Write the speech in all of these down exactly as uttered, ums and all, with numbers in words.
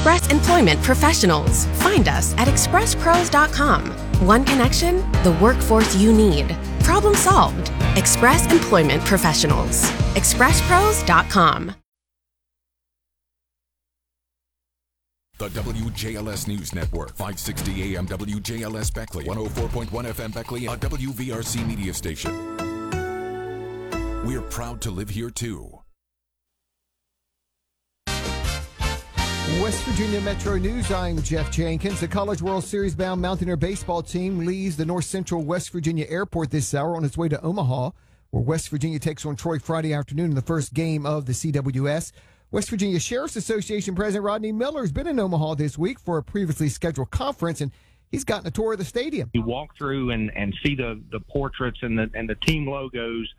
Express Employment Professionals. Find us at express pros dot com. One connection, the workforce you need. Problem solved. Express Employment Professionals. express pros dot com. The W J L S News Network, five sixty A M W J L S Beckley, one oh four point one F M Beckley, a W V R C media station. We're proud to live here, too. West Virginia Metro News, I'm Jeff Jenkins. The College World Series bound Mountaineer baseball team leaves the North Central West Virginia Airport this hour on its way to Omaha, where West Virginia takes on Troy Friday afternoon in the first game of the C W S. West Virginia Sheriff's Association President Rodney Miller has been in Omaha this week for a previously scheduled conference, and he's gotten a tour of the stadium. You walk through and, and see the, the portraits and the and the team logos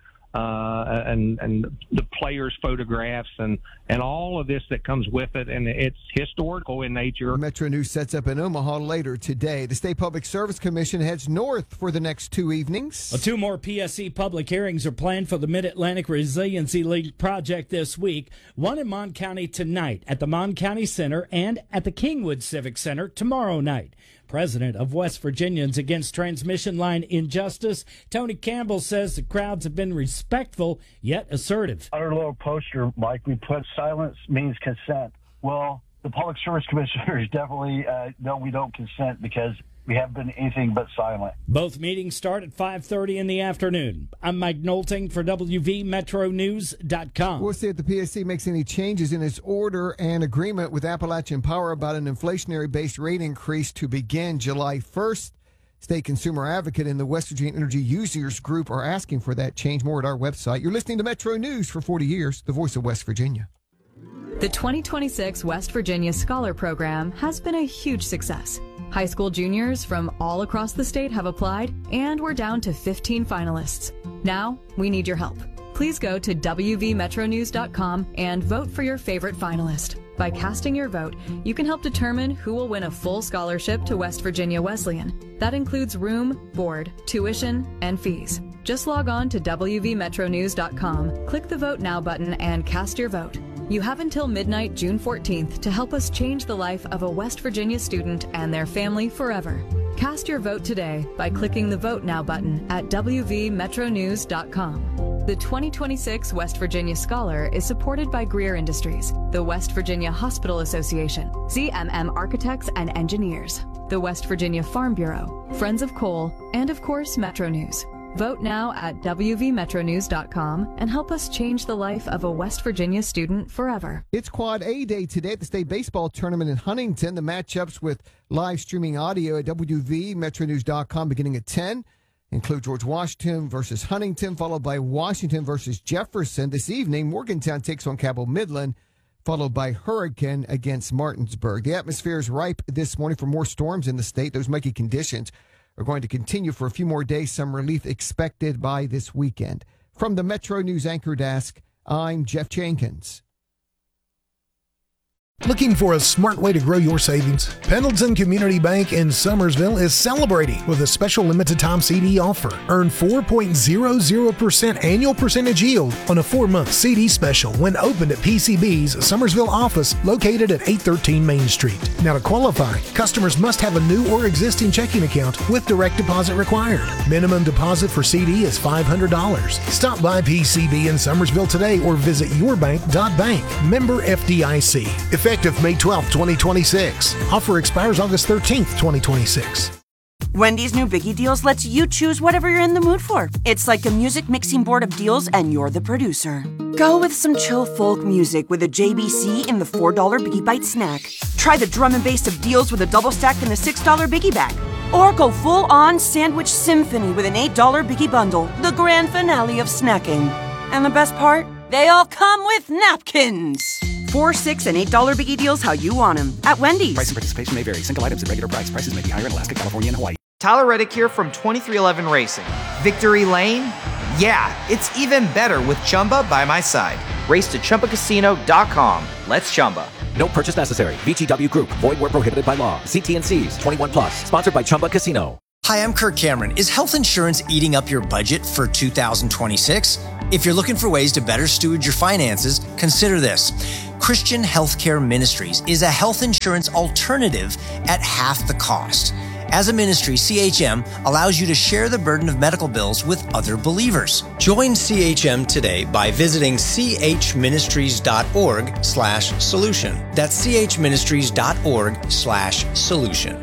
uh, and and the players' photographs and, and all of this that comes with it, and it's historical in nature. Metro News sets up in Omaha later today. The State Public Service Commission heads north for the next two evenings. Well, two more P S C public hearings are planned for the Mid-Atlantic Resiliency League project this week. One in Mon County tonight at the Mon County Center and at the Kingwood Civic Center tomorrow night. President of West Virginians Against Transmission Line Injustice, Tony Campbell, says the crowds have been respectful yet assertive. On our little poster, Mike, we put silence means consent. Well, the Public Service Commissioners definitely uh, know we don't consent because we haven't been anything but silent. Both meetings start at five thirty in the afternoon. I'm Mike Nolting for W V Metro News dot com. We'll see if the P S C makes any changes in its order and agreement with Appalachian Power about an inflationary-based rate increase to begin July first. State Consumer Advocate and the West Virginia Energy Users Group are asking for that change. More at our website. You're listening to Metro News for forty years, the voice of West Virginia. The twenty twenty-six West Virginia Scholar Program has been a huge success. High school juniors from all across the state have applied, and we're down to fifteen finalists. Now, we need your help. Please go to W V Metro News dot com and vote for your favorite finalist. By casting your vote, you can help determine who will win a full scholarship to West Virginia Wesleyan. That includes room, board, tuition, and fees. Just log on to W V Metro News dot com, click the Vote Now button, and cast your vote. You have until midnight, June fourteenth, to help us change the life of a West Virginia student and their family forever. Cast your vote today by clicking the Vote Now button at W V Metro News dot com. The twenty twenty-six West Virginia Scholar is supported by Greer Industries, the West Virginia Hospital Association, Z M M Architects and Engineers, the West Virginia Farm Bureau, Friends of Coal, and of course, Metro News. Vote now at W V Metro News dot com and help us change the life of a West Virginia student forever. It's Quad A Day today at the state baseball tournament in Huntington. The matchups with live streaming audio at W V Metro News dot com beginning at ten include George Washington versus Huntington, followed by Washington versus Jefferson. This evening, Morgantown takes on Cabell Midland, followed by Hurricane against Martinsburg. The atmosphere is ripe this morning for more storms in the state. Those muggy conditions are going to continue for a few more days. Some relief expected by this weekend. From the Metro News Anchor Desk, I'm Jeff Jenkins. Looking for a smart way to grow your savings? Pendleton Community Bank in Summersville is celebrating with a special limited-time C D offer. Earn four point zero zero percent annual percentage yield on a four-month C D special when opened at P C B's Summersville office located at eight thirteen Main Street. Now, to qualify, customers must have a new or existing checking account with direct deposit required. Minimum deposit for C D is five hundred dollars. Stop by P C B in Summersville today or visit yourbank dot bank. Member F D I C. Effective May twelfth, twenty twenty-six. Offer expires August thirteenth, twenty twenty-six. Wendy's new Biggie Deals lets you choose whatever you're in the mood for. It's like a music mixing board of deals, and you're the producer. Go with some chill folk music with a J B C in the four dollar Biggie Bite snack. Try the drum and bass of deals with a double stack in the six dollar Biggie Bag. Or go full-on sandwich symphony with an eight dollar Biggie Bundle, the grand finale of snacking. And the best part? They all come with napkins. Four, six, and eight dollar Biggie Deals how you want them at Wendy's. Price and participation may vary. Single items at regular price. Prices may be higher in Alaska, California, and Hawaii. Tyler Reddick here from twenty-three eleven Racing. Victory Lane? Yeah, it's even better with Chumba by my side. Race to Chumba Casino dot com. Let's Chumba. No purchase necessary. V G W Group. Void where prohibited by law. See T and C's. twenty-one plus. Sponsored by Chumba Casino. Hi, I'm Kirk Cameron. Is health insurance eating up your budget for two thousand twenty-six? If you're looking for ways to better steward your finances, consider this. Christian Healthcare Ministries is a health insurance alternative at half the cost. As a ministry, C H M allows you to share the burden of medical bills with other believers. Join C H M today by visiting chministries.org slash solution. That's chministries.org slash solution.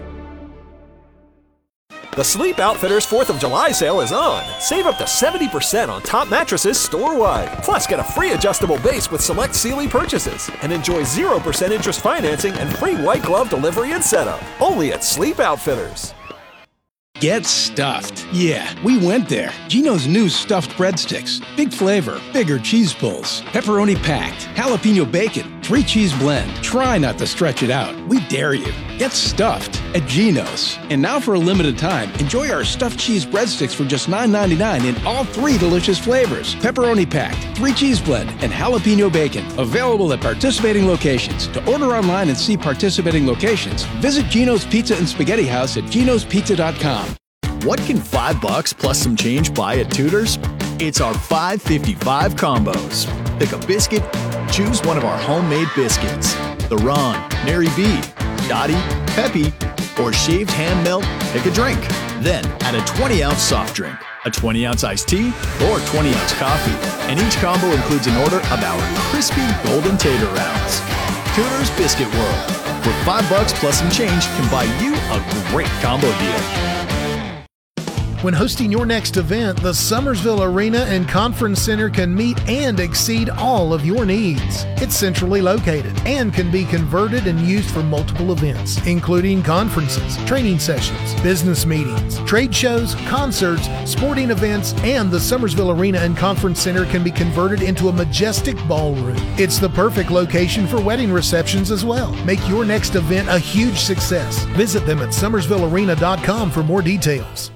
The Sleep Outfitters fourth of July sale is on. Save up to seventy percent on top mattresses store-wide. Plus, get a free adjustable base with select Sealy purchases. And enjoy zero percent interest financing and free white glove delivery and setup. Only at Sleep Outfitters. Get stuffed. Yeah, we went there. Geno's new stuffed breadsticks. Big flavor, bigger cheese pulls, pepperoni packed, jalapeno bacon, three cheese blend. Try not to stretch it out. We dare you. Get stuffed at Geno's. And now for a limited time, enjoy our stuffed cheese breadsticks for just nine ninety-nine in all three delicious flavors. Pepperoni packed, three cheese blend, and jalapeno bacon. Available at participating locations. To order online and see participating locations, visit Geno's Pizza and Spaghetti House at genos pizza dot com. What can five bucks plus some change buy at Tudor's? It's our five fifty-five combos. Pick a biscuit, choose one of our homemade biscuits. The Ron, Mary B, Dottie, Peppy, or shaved ham melt, pick a drink. Then add a twenty ounce soft drink, a twenty ounce iced tea, or twenty ounce coffee. And each combo includes an order of our crispy golden tater rounds. Tudor's Biscuit World, where five bucks plus some change can buy you a great combo deal. When hosting your next event, the Summersville Arena and Conference Center can meet and exceed all of your needs. It's centrally located and can be converted and used for multiple events, including conferences, training sessions, business meetings, trade shows, concerts, sporting events, and the Summersville Arena and Conference Center can be converted into a majestic ballroom. It's the perfect location for wedding receptions as well. Make your next event a huge success. Visit them at summersville arena dot com for more details.